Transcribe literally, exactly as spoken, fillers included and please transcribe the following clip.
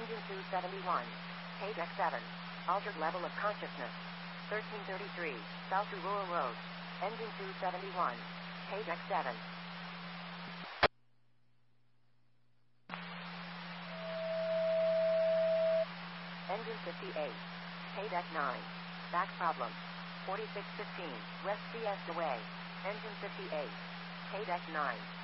Engine two seventy-one. Page X seven. Altered level of consciousness. thirteen thirty-three. South to Rural Road. Engine two seventy-one. Page X seven. Engine fifty-eight. Page X nine. Back problem. forty-six fifteen. West C S away. Engine fifty-eight. Page X nine.